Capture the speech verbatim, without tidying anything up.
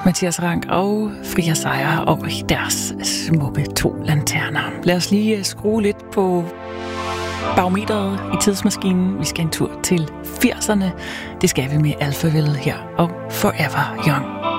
Mathias Rank og Fria Sejr og deres smukke to lanterner. Lad os lige skrue lidt på barometeret i tidsmaskinen. Vi skal en tur til firserne. Det skal vi med Alphaville her og Forever Young.